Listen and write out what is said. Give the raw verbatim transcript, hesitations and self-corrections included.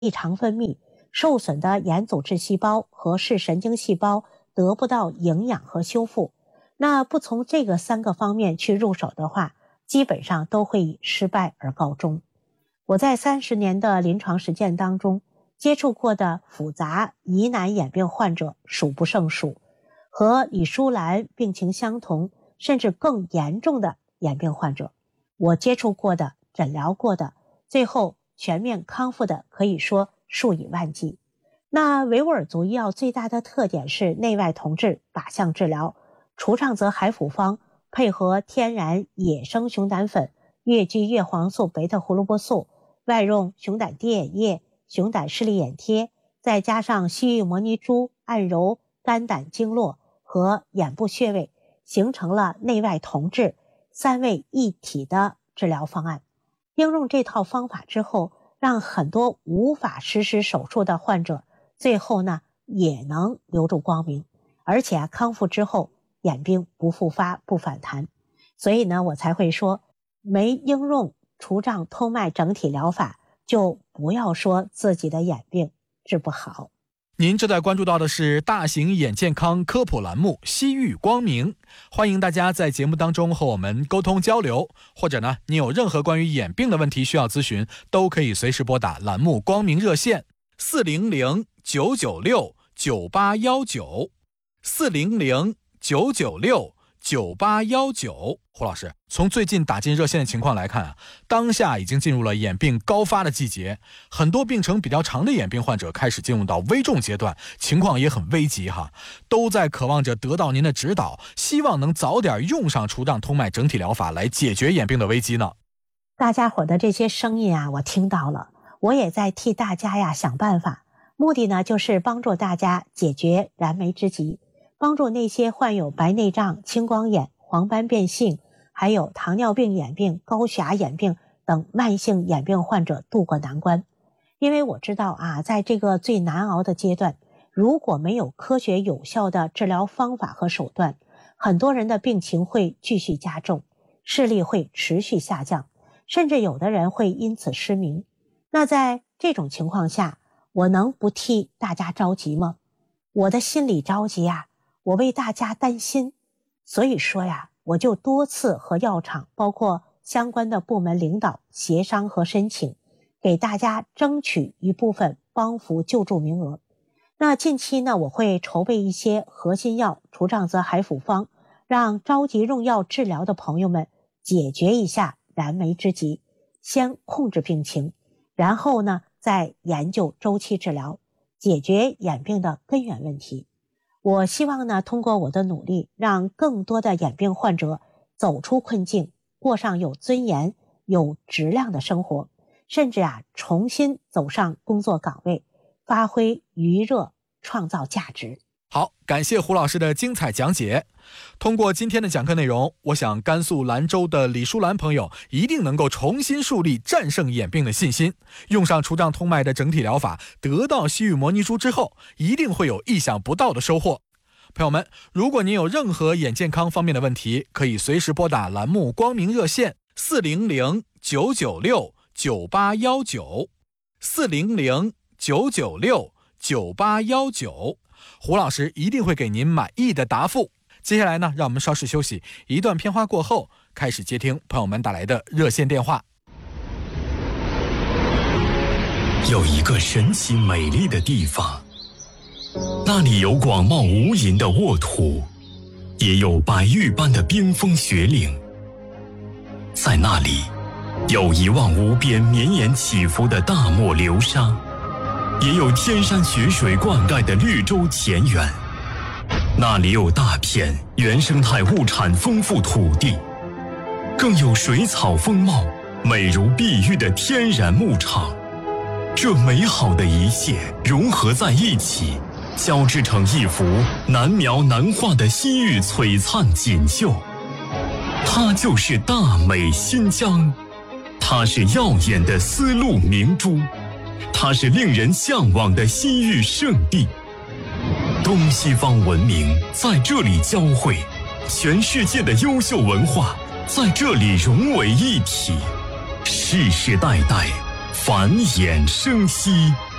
异常分泌，受损的眼组织细胞和视神经细胞得不到营养和修复。那不从这个三个方面去入手的话，基本上都会以失败而告终。我在三十年的临床实践当中，接触过的复杂疑难眼病患者数不胜数，和李淑兰病情相同甚至更严重的眼病患者，我接触过的、诊疗过的，最后全面康复的可以说数以万计。那维吾尔族医药最大的特点是内外同治，靶向治疗，除上泽海辅方配合天然野生熊胆粉、越剧叶黄素、贝塔胡萝卜素，外用熊胆滴眼液、熊胆视力眼贴，再加上西域摩尼珠按揉肝胆经络和眼部穴位，形成了内外同治、三位一体的治疗方案。应用这套方法之后，让很多无法实施手术的患者最后呢也能留住光明，而且啊康复之后眼病不复发不反弹。所以呢我才会说，没应用除障通脉整体疗法，就不要说自己的眼病治不好。 您正在关注到的是大型眼健康科普栏目《西域光明》，欢迎大家在节目当中和我们沟通交流，或者呢，你有任何关于眼病的问题需要咨询，都可以随时拨打栏目光明热线四零零九九六九八一九 四零零九九六九八一九。胡老师，从最近打进热线的情况来看啊，当下已经进入了眼病高发的季节，很多病程比较长的眼病患者开始进入到危重阶段，情况也很危急哈，都在渴望着得到您的指导，希望能早点用上除障通脉整体疗法来解决眼病的危机呢。 大家伙的这些声音啊，我听到了，我也在替大家呀想办法，目的呢就是帮助大家解决燃眉之急，帮助那些患有白内障、青光眼、黄斑变性，还有糖尿病眼病、高血压眼病等慢性眼病患者渡过难关。因为我知道啊，在这个最难熬的阶段，如果没有科学有效的治疗方法和手段，很多人的病情会继续加重，视力会持续下降，甚至有的人会因此失明。那在这种情况下，我能不替大家着急吗？我的心里着急啊，我为大家担心。所以说呀，我就多次和药厂包括相关的部门领导协商和申请，给大家争取一部分帮扶救助名额。那近期呢，我会筹备一些核心药除障泽海辅方，让着急用药治疗的朋友们解决一下燃眉之急，先控制病情，然后呢再研究周期治疗，解决眼病的根源问题。我希望呢，通过我的努力，让更多的眼病患者走出困境，过上有尊严、有质量的生活，甚至啊，重新走上工作岗位，发挥余热，创造价值。 好，感谢胡老师的精彩讲解。通过今天的讲课内容，我想甘肃兰州的李淑兰朋友一定能够重新树立战胜眼病的信心，用上除障通脉的整体疗法，得到西域摩尼珠之后，一定会有意想不到的收获。朋友们，如果您有任何眼健康方面的问题，可以随时拨打栏目光明热线四零零九九六九八一九 四零零九九六九八一九，胡老师一定会给您满意的答复。接下来呢，让我们稍事休息，一段片花过后，开始接听朋友们打来的热线电话。 有一个神奇美丽的地方，那里有广袤无垠的沃土，也有白玉般的冰封雪岭。在那里，有一望无边绵延起伏的大漠流沙，也有天山雪水灌溉的绿洲田园。那里有大片原生态物产丰富土地，更有水草丰茂、美如碧玉的天然牧场。这美好的一切融合在一起，交织成一幅难描难画的西域璀璨锦绣。它就是大美新疆，它是耀眼的丝路明珠，它是令人向往的西域圣地。东西方文明在这里交汇，全世界的优秀文化在这里融为一体，世世代代繁衍生息。